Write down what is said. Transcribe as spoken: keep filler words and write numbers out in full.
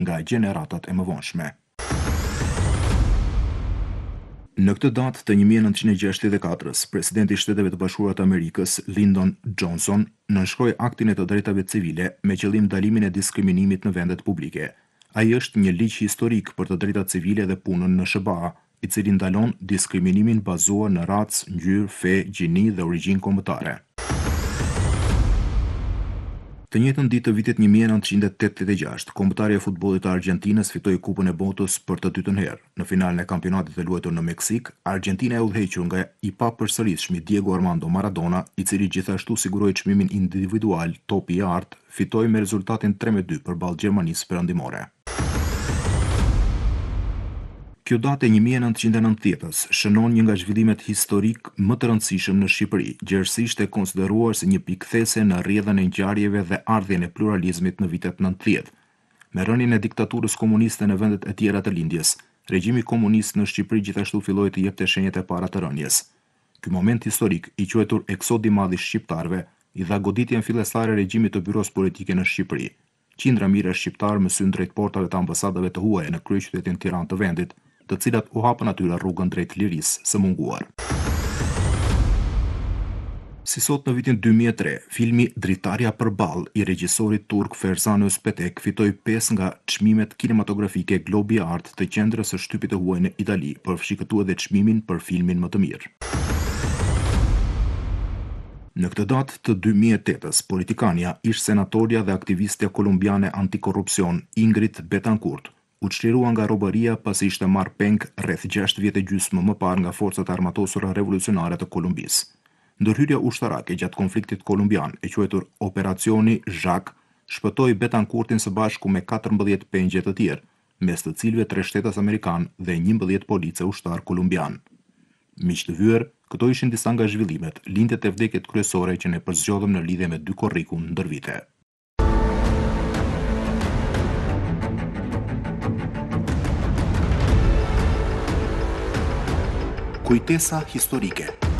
nga gjeneratat e mëvonshme. Në këtë datë të një mijë e nëntëqind e gjashtëdhjetë e katër, presidenti i Shteteve të Bashkuara të Amerikës, Lyndon Johnson, nënshkroi Aktin e të Drejtave Civile me qëllim ndalimin e diskriminimit në vendet publike. Ai është një ligj historik për të drejtat civile dhe punën në S B A, i cili ndalon diskriminimin bazuar në racë, ngjyrë, fe, gjini dhe origjinë kombëtare. Të njëjtën ditë të vitit një mijë e nëntëqind e tetëdhjetë e gjashtë, kombëtarja e futbollit të Argjentinës fitoi Kupën e Botës për të dytën herë. Në finalen e kampionatit të luajtur në Meksik, Argjentina e udhëhequr nga i papërsëritshmi Diego Armando Maradona, i cili gjithashtu siguroi çmimin individual Topi i Artë, fitoi me rezultatin tre me dy përballë Gjermanisë Perëndimore. Kjo datë e një mijë e nëntëqind e nëntëdhjetës shënon një nga zhvillimet historik më të rëndësishëm në Shqipëri, gjerësisht e konsideruar si një pikëthese në rrjedhën e ngjarjeve dhe ardhjen e pluralizmit në vitet nëntëdhjetë. Me rënien e diktaturës komuniste në vendet e tjera të lindjes, regjimi komunist në Shqipëri gjithashtu filloi të jepte shenjat e para të rënjes. Ky moment historik, i quajtur eksodi i madh i shqiptarëve, i dha goditjen fillestare regjimit të byros politike në Shqipëri. Qindra mijëra shqiptarë mësyn drejt portave të ambasadave të huaja në kryeqytetin Tiranë të vendit, të cilat u hapën atyre rrugën drejt lirisë së munguar. Si sot në vitin dy mijë e tre, filmi Dritarja përballë i regjisorit turk Ferzan Özpetek fitoi pesë nga çmimet kinematografike Globi i Artë të qendrës së shtypit të huaj në Itali, përfshikëtu edhe çmimin për filmin më të mirë. Në këtë datë të dy mijë e tetës, politikania, ish senatorja dhe aktivistja kolumbiane antikorrupsion Ingrid Betancourt u çlirua nga robëria pasi ishte marrë peng rreth gjashtë vjet e gjysmë më parë nga forcat armatosura revolucionare të Kolumbisë. Ndërhyrja ushtarake gjatë konfliktit kolumbian, e quajtur Operacioni Zhak, shpëtoi Betancourtin së bashku me katërmbëdhjetë pengje të tjerë, mes të cilëve tre shtetas amerikan dhe njëmbëdhjetë policë ushtar kolumbian. Miq të vyer, këto ishin disa nga zhvillimet, lindjet e vdekjet kryesore që ne përzgjodhëm në lidhje me dy korrikun ndër vite. Kujtesa historike.